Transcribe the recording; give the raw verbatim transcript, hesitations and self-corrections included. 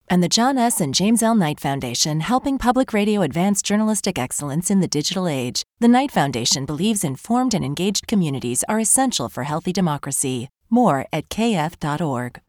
And the John S. and James L. Knight Foundation, helping public radio advance journalistic excellence in the digital age. The Knight Foundation believes informed and engaged communities are essential for healthy democracy. More at k f dot org.